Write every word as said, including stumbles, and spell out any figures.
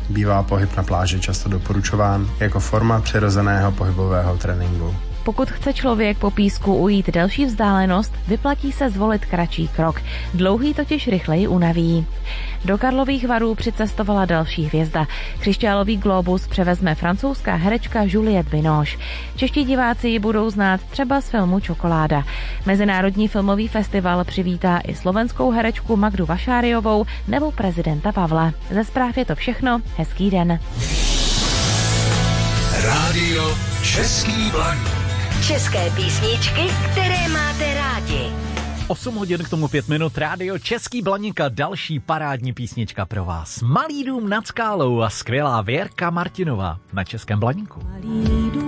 bývá pohyb na pláži často doporučován jako forma přirozeného pohybového tréninku. Pokud chce člověk po písku ujít delší vzdálenost, vyplatí se zvolit kratší krok. Dlouhý totiž rychleji unaví. Do Karlových Varů přicestovala další hvězda. Křišťálový glóbus převezme francouzská herečka Juliette Binoche. Čeští diváci ji budou znát třeba z filmu Čokoláda. Mezinárodní filmový festival přivítá i slovenskou herečku Magdu Vašáriovou nebo prezidenta Pavla. Ze zpráv je to všechno. Hezký den. Rádio Český Blaník. České písničky, které máte rádi. osm hodin k tomu pět minut, rádio Český Blaníka, další parádní písnička pro vás. Malý dům nad skálou a skvělá Věrka Martinová na Českém Blaníku. Malý dům